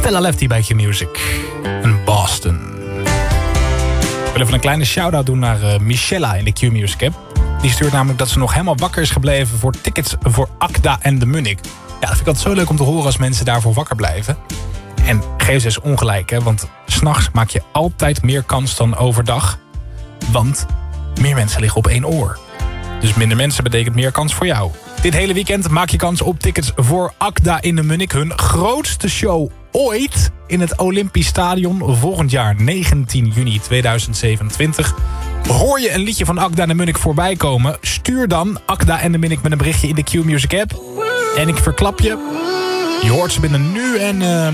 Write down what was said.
Stella Lefty bij Q-Music. En Boston. Ik wil even een kleine shout-out doen naar Michella in de Q-Music app. Die stuurt namelijk dat ze nog helemaal wakker is gebleven voor tickets voor Akda en de Munnik. Ja, dat vind ik altijd zo leuk om te horen als mensen daarvoor wakker blijven. En geef ze eens ongelijk, hè, want 's nachts maak je altijd meer kans dan overdag. Want meer mensen liggen op één oor. Dus minder mensen betekent meer kans voor jou. Dit hele weekend maak je kans op tickets voor Akda in de Munnik. Hun grootste show ooit in het Olympisch Stadion. Volgend jaar 19 juni 2027. Hoor je een liedje van Akda en de Munnik voorbij komen? Stuur dan Akda en de Munnik met een berichtje in de Q-Music app. En ik verklap je, je hoort ze binnen nu en